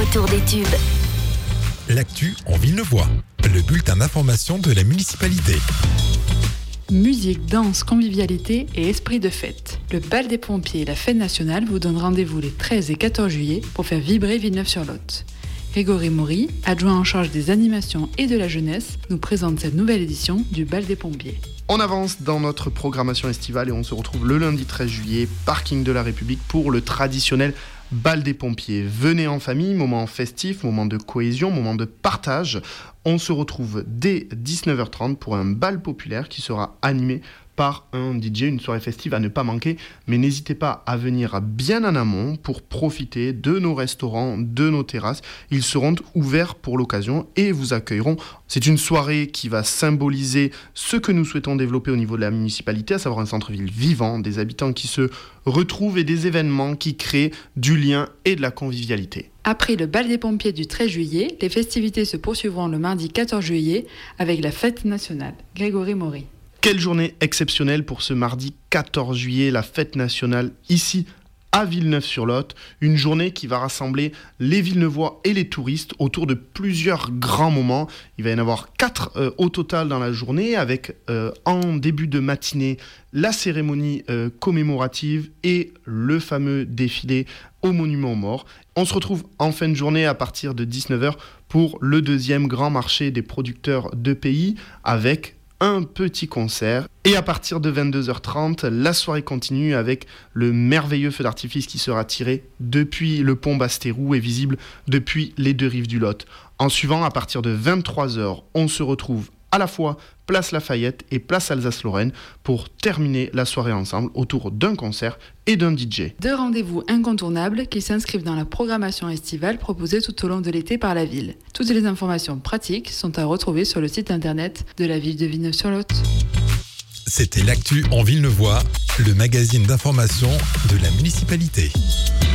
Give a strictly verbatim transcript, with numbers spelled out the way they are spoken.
retour des tubes. L'actu en Villeneuvois, le bulletin d'information de la municipalité. Musique, danse, convivialité et esprit de fête. Le bal des pompiers et la fête nationale vous donnent rendez-vous les treize et quatorze juillet pour faire vibrer Villeneuve-sur-Lot. Grégory Maury, adjoint en charge des animations et de la jeunesse, nous présente cette nouvelle édition du bal des pompiers. On avance dans notre programmation estivale et on se retrouve le lundi treize juillet, parking de la République, pour le traditionnel bal des pompiers. Venez en famille, moment festif, moment de cohésion, moment de partage. On se retrouve dès dix-neuf heures trente pour un bal populaire qui sera animé par un D J, une soirée festive à ne pas manquer. Mais n'hésitez pas à venir bien en amont pour profiter de nos restaurants, de nos terrasses. Ils seront ouverts pour l'occasion et vous accueilleront. C'est une soirée qui va symboliser ce que nous souhaitons développer au niveau de la municipalité, à savoir un centre-ville vivant, des habitants qui se retrouvent et des événements qui créent du lien et de la convivialité. Après le bal des pompiers du treize juillet, les festivités se poursuivront le mardi quatorze juillet avec la fête nationale. Grégory Maury. Quelle journée exceptionnelle pour ce mardi quatorze juillet, la fête nationale ici à Villeneuve-sur-Lot. Une journée qui va rassembler les Villeneuvois et les touristes autour de plusieurs grands moments. Il va y en avoir quatre euh, au total dans la journée, avec euh, en début de matinée la cérémonie euh, commémorative et le fameux défilé au Monument aux Morts. On se retrouve en fin de journée à partir de dix-neuf heures pour le deuxième grand marché des producteurs de pays avec un petit concert. Et à partir de vingt-deux heures trente, la soirée continue avec le merveilleux feu d'artifice qui sera tiré depuis le pont Basse-Terroux et visible depuis les deux rives du Lot. En suivant, à partir de vingt-trois heures, on se retrouve à la fois place Lafayette et place Alsace-Lorraine pour terminer la soirée ensemble autour d'un concert et d'un D J. Deux rendez-vous incontournables qui s'inscrivent dans la programmation estivale proposée tout au long de l'été par la ville. Toutes les informations pratiques sont à retrouver sur le site internet de la ville de Villeneuve-sur-Lot. C'était l'actu en Villeneuvois, le magazine d'information de la municipalité.